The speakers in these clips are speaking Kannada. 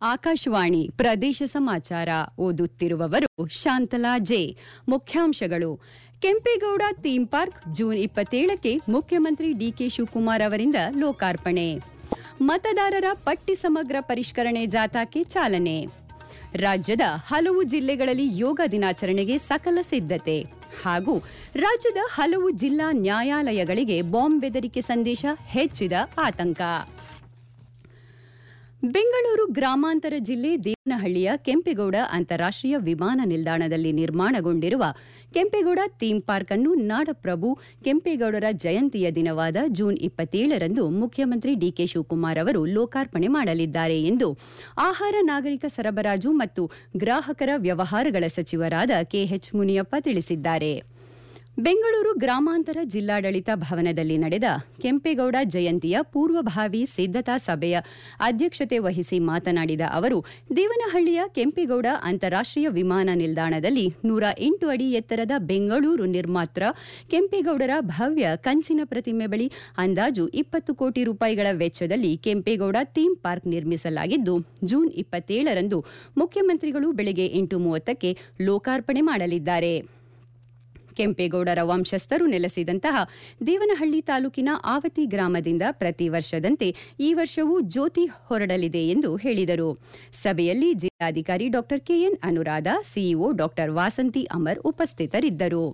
ಆಕಾಶವಾಣಿ ಪ್ರದೇಶ ಸಮಾಚಾರ ಓದುತ್ತಿರುವವರು ಶಾಂತಲಾ ಜೆ. ಮುಖ್ಯಾಂಶಗಳು. ಕೆಂಪೇಗೌಡ ಥೀಮ್ ಪಾರ್ಕ್ ಜೂನ್ 27ಕ್ಕೆ ಮುಖ್ಯಮಂತ್ರಿ ಡಿಕೆ ಶಿವಕುಮಾರ್ ಅವರಿಂದ ಲೋಕಾರ್ಪಣೆ. ಮತದಾರರ ಪಟ್ಟಿ ಸಮಗ್ರ ಪರಿಷ್ಕರಣೆ ಜಾಥಾಕ್ಕೆ ಚಾಲನೆ. ರಾಜ್ಯದ ಹಲವು ಜಿಲ್ಲೆಗಳಲ್ಲಿ ಯೋಗ ದಿನಾಚರಣೆಗೆ ಸಕಲ ಸಿದ್ಧತೆ ಹಾಗೂ ರಾಜ್ಯದ ಹಲವು ಜಿಲ್ಲಾ ನ್ಯಾಯಾಲಯಗಳಿಗೆ ಬಾಂಬ್ ಬೆದರಿಕೆ ಸಂದೇಶ, ಹೆಚ್ಚಿದ ಆತಂಕ. ಬೆಂಗಳೂರು ಗ್ರಾಮಾಂತರ ಜಿಲ್ಲೆ ದೇವನಹಳ್ಳಿಯ ಕೆಂಪೇಗೌಡ ಅಂತಾರಾಷ್ಟ್ರೀಯ ವಿಮಾನ ನಿಲ್ದಾಣದಲ್ಲಿ ನಿರ್ಮಾಣಗೊಂಡಿರುವ ಕೆಂಪೇಗೌಡ ಥೀಮ್ ಪಾರ್ಕ್ ಅನ್ನು ನಾಡಪ್ರಭು ಕೆಂಪೇಗೌಡರ ಜಯಂತಿಯ ದಿನವಾದ ಜೂನ್ 27ರಂದು ಮುಖ್ಯಮಂತ್ರಿ ಡಿಕೆ ಶಿವಕುಮಾರ್ ಅವರು ಲೋಕಾರ್ಪಣೆ ಮಾಡಲಿದ್ದಾರೆ ಎಂದು ಆಹಾರ, ನಾಗರಿಕ ಸರಬರಾಜು ಮತ್ತು ಗ್ರಾಹಕರ ವ್ಯವಹಾರಗಳ ಸಚಿವರಾದ ಕೆಎಚ್ ಮುನಿಯಪ್ಪ ತಿಳಿಸಿದ್ದಾರೆ. ಬೆಂಗಳೂರು ಗ್ರಾಮಾಂತರ ಜಿಲ್ಲಾಡಳಿತ ಭವನದಲ್ಲಿ ನಡೆದ ಕೆಂಪೇಗೌಡ ಜಯಂತಿಯ ಪೂರ್ವಭಾವಿ ಸಿದ್ಧತಾ ಸಭೆಯ ಅಧ್ಯಕ್ಷತೆ ವಹಿಸಿ ಮಾತನಾಡಿದ ಅವರು, ದೇವನಹಳ್ಳಿಯ ಕೆಂಪೇಗೌಡ ಅಂತಾರಾಷ್ಟ್ರೀಯ ವಿಮಾನ ನಿಲ್ದಾಣದಲ್ಲಿ 108 ಅಡಿ ಎತ್ತರದ ಬೆಂಗಳೂರು ನಿರ್ಮಾತೃ ಕೆಂಪೇಗೌಡರ ಭವ್ಯ ಕಂಚಿನ ಪ್ರತಿಮೆ ಬಳಿ ಅಂದಾಜು 20 ಕೋಟಿ ರೂಪಾಯಿಗಳ ವೆಚ್ಚದಲ್ಲಿ ಕೆಂಪೇಗೌಡ ಥೀಮ್ ಪಾರ್ಕ್ ನಿರ್ಮಿಸಲಾಗಿದ್ದು, ಜೂನ್ 27ರಂದು ಮುಖ್ಯಮಂತ್ರಿಗಳು ಬೆಳಗ್ಗೆ 8:30ಕ್ಕೆ ಲೋಕಾರ್ಪಣೆ ಮಾಡಲಿದ್ದಾರೆ. ಕೆಂಪೇಗೌಡರ ವಂಶಸ್ಥರು ನೆಲೆಸಿದಂತಹ ದೇವನಹಳ್ಳಿ ತಾಲೂಕಿನ ಆವತಿ ಗ್ರಾಮದಿಂದ ಪ್ರತಿ ವರ್ಷದಂತೆ ಈ ವರ್ಷವೂ ಜ್ಯೋತಿ ಹೊರಡಲಿದೆ ಎಂದು ಹೇಳಿದರು. ಸಭೆಯಲ್ಲಿ ಜಿಲ್ಲಾಧಿಕಾರಿ ಡಾ ಕೆಎನ್ ಅನುರಾಧ, ಸಿಇಒ ಡಾ ವಾಸಂತಿ ಅಮರ್ ಉಪಸ್ಥಿತರಿದ್ದರು.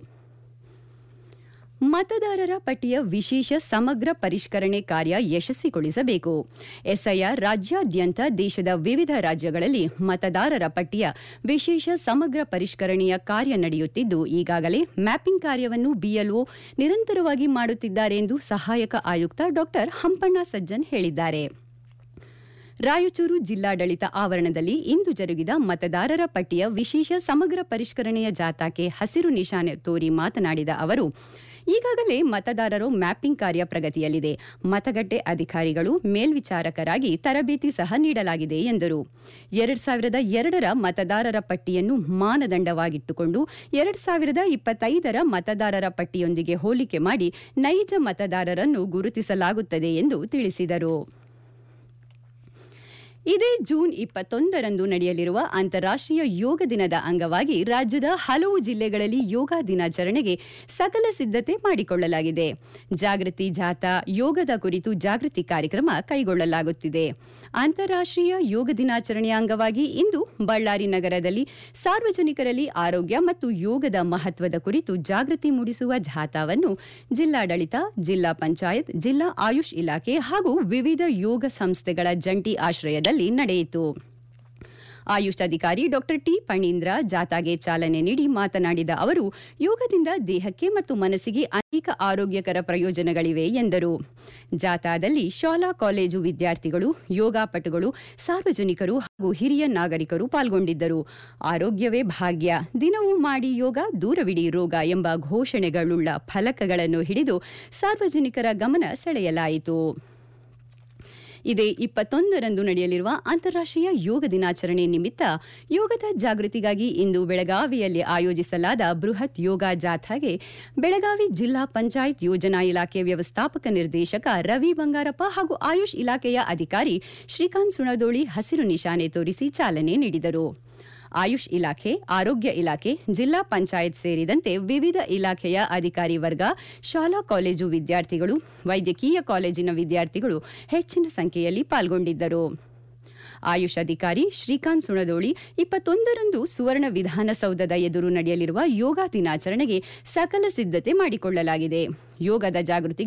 ಮತದಾರರ ಪಟ್ಟಿಯ ವಿಶೇಷ ಸಮಗ್ರ ಪರಿಷ್ಕರಣೆ ಕಾರ್ಯ ಯಶಸ್ವಿಗೊಳಿಸಬೇಕು. ಎಸ್ಐಆರ್ ರಾಜ್ಯಾದ್ಯಂತ ದೇಶದ ವಿವಿಧ ರಾಜ್ಯಗಳಲ್ಲಿ ಮತದಾರರ ಪಟ್ಟಿಯ ವಿಶೇಷ ಸಮಗ್ರ ಪರಿಷ್ಕರಣೆಯ ಕಾರ್ಯ ನಡೆಯುತ್ತಿದ್ದು, ಈಗಾಗಲೇ ಮ್ಯಾಪಿಂಗ್ ಕಾರ್ಯವನ್ನು ಬಿಎಲ್ಒ ನಿರಂತರವಾಗಿ ಮಾಡುತ್ತಿದ್ದಾರೆ ಎಂದು ಸಹಾಯಕ ಆಯುಕ್ತ ಡಾ ಹಂಪಣ್ಣ ಸಜ್ಜನ್ ಹೇಳಿದ್ದಾರೆ. ರಾಯಚೂರು ಜಿಲ್ಲಾಡಳಿತ ಆವರಣದಲ್ಲಿ ಇಂದು ಜರುಗಿದ ಮತದಾರರ ಪಟ್ಟಿಯ ವಿಶೇಷ ಸಮಗ್ರ ಪರಿಷ್ಕರಣೆಯ ಜಾಥಾಕ್ಕೆ ಹಸಿರು ನಿಶಾನೆ ತೋರಿ ಮಾತನಾಡಿದ ಅವರು, ಈಗಾಗಲೇ ಮತದಾರರು ಮ್ಯಾಪಿಂಗ್ ಕಾರ್ಯ ಪ್ರಗತಿಯಲ್ಲಿದೆ. ಮತಗಟ್ಟೆ ಅಧಿಕಾರಿಗಳು ಮೇಲ್ವಿಚಾರಕರಾಗಿ ತರಬೇತಿ ಸಹ ನೀಡಲಾಗಿದೆ ಎಂದರು. 2002ರ ಮತದಾರರ ಪಟ್ಟಿಯನ್ನು ಮಾನದಂಡವಾಗಿಟ್ಟುಕೊಂಡು 2025ರ ಮತದಾರರ ಪಟ್ಟಿಯೊಂದಿಗೆ ಹೋಲಿಕೆ ಮಾಡಿ ನೈಜ ಮತದಾರರನ್ನು ಗುರುತಿಸಲಾಗುತ್ತದೆ ಎಂದು ತಿಳಿಸಿದರು. ಇದೇ ಜೂನ್ 21ರಂದು ನಡೆಯಲಿರುವ ಅಂತಾರಾಷ್ಟ್ರೀಯ ಯೋಗ ದಿನದ ಅಂಗವಾಗಿ ರಾಜ್ಯದ ಹಲವು ಜಿಲ್ಲೆಗಳಲ್ಲಿ ಯೋಗ ದಿನಾಚರಣೆಗೆ ಸಕಲ ಸಿದ್ಧತೆ ಮಾಡಿಕೊಳ್ಳಲಾಗಿದೆ. ಜಾಗೃತಿ ಜಾಥಾ, ಯೋಗದ ಕುರಿತು ಜಾಗೃತಿ ಕಾರ್ಯಕ್ರಮ ಕೈಗೊಳ್ಳಲಾಗುತ್ತಿದೆ. ಅಂತಾರಾಷ್ಟ್ರೀಯ ಯೋಗ ದಿನಾಚರಣೆಯ ಅಂಗವಾಗಿ ಇಂದು ಬಳ್ಳಾರಿ ನಗರದಲ್ಲಿ ಸಾರ್ವಜನಿಕರಲ್ಲಿ ಆರೋಗ್ಯ ಮತ್ತು ಯೋಗದ ಮಹತ್ವದ ಕುರಿತು ಜಾಗೃತಿ ಮೂಡಿಸುವ ಜಾಥಾವನ್ನು ಜಿಲ್ಲಾಡಳಿತ, ಜಿಲ್ಲಾ ಪಂಚಾಯತ್, ಜಿಲ್ಲಾ ಆಯುಷ್ ಇಲಾಖೆ ಹಾಗೂ ವಿವಿಧ ಯೋಗ ಸಂಸ್ಥೆಗಳ ಜಂಟಿ ಆಶ್ರಯದಲ್ಲಿ ನಡೆಯಿತು. ಆಯುಷ್ ಅಧಿಕಾರಿ ಡಾ ಟಿ ಪಣೀಂದ್ರ ಜಾಥಾಗೆ ಚಾಲನೆ ನೀಡಿ ಮಾತನಾಡಿದ ಅವರು, ಯೋಗದಿಂದ ದೇಹಕ್ಕೆ ಮತ್ತು ಮನಸ್ಸಿಗೆ ಅನೇಕ ಆರೋಗ್ಯಕರ ಪ್ರಯೋಜನಗಳಿವೆ ಎಂದರು. ಜಾಥಾದಲ್ಲಿ ಶಾಲಾ ಕಾಲೇಜು ವಿದ್ಯಾರ್ಥಿಗಳು, ಯೋಗಾಪಟುಗಳು, ಸಾರ್ವಜನಿಕರು ಹಾಗೂ ಹಿರಿಯ ನಾಗರಿಕರು ಪಾಲ್ಗೊಂಡಿದ್ದರು. ಆರೋಗ್ಯವೇ ಭಾಗ್ಯ, ದಿನವೂ ಮಾಡಿ ಯೋಗ, ದೂರವಿಡಿ ರೋಗ ಎಂಬ ಘೋಷಣೆಗಳುಳ್ಳ ಫಲಕಗಳನ್ನು ಹಿಡಿದು ಸಾರ್ವಜನಿಕರ ಗಮನ ಸೆಳೆಯಲಾಯಿತು. ಇದೇ 21ರಂದು ನಡೆಯಲಿರುವ ಅಂತಾರಾಷ್ಟ್ರೀಯ ಯೋಗ ದಿನಾಚರಣೆ ನಿಮಿತ್ತ ಯೋಗದ ಜಾಗೃತಿಗಾಗಿ ಇಂದು ಬೆಳಗಾವಿಯಲ್ಲಿ ಆಯೋಜಿಸಲಾದ ಬೃಹತ್ ಯೋಗ ಜಾಥಾಗೆ ಬೆಳಗಾವಿ ಜಿಲ್ಲಾ ಪಂಚಾಯತ್ ಯೋಜನಾ ಇಲಾಖೆ ವ್ಯವಸ್ಥಾಪಕ ನಿರ್ದೇಶಕ ರವಿ ಬಂಗಾರಪ್ಪ ಹಾಗೂ ಆಯುಷ್ ಇಲಾಖೆಯ ಅಧಿಕಾರಿ ಶ್ರೀಕಾಂತ್ ಸುಣದೋಳಿ ಹಸಿರು ನಿಶಾನೆ ತೋರಿಸಿ ಚಾಲನೆ ನೀಡಿದರು. ಆಯುಷ್ ಇಲಾಖೆ, ಆರೋಗ್ಯ ಇಲಾಖೆ, ಜಿಲ್ಲಾ ಪಂಚಾಯತ್ ಸೇರಿದಂತೆ ವಿವಿಧ ಇಲಾಖೆಯ ಅಧಿಕಾರಿ ವರ್ಗ, ಶಾಲಾ ಕಾಲೇಜು ವಿದ್ಯಾರ್ಥಿಗಳು, ವೈದ್ಯಕೀಯ ಕಾಲೇಜಿನ ವಿದ್ಯಾರ್ಥಿಗಳು ಹೆಚ್ಚಿನ ಸಂಖ್ಯೆಯಲ್ಲಿ ಪಾಲ್ಗೊಂಡಿದ್ದರು. ಆಯುಷ್ ಅಧಿಕಾರಿ ಶ್ರೀಕಾಂತ್ ಸುಣದೋಳಿ 21ರಂದು ಸುವರ್ಣ ವಿಧಾನಸೌಧದ ಎದುರು ನಡೆಯಲಿರುವ ಯೋಗ ದಿನಾಚರಣೆಗೆ ಸಕಲ ಸಿದ್ಧತೆ ಮಾಡಿಕೊಳ್ಳಲಾಗಿದೆ. ಯೋಗದ ಜಾಗೃತಿ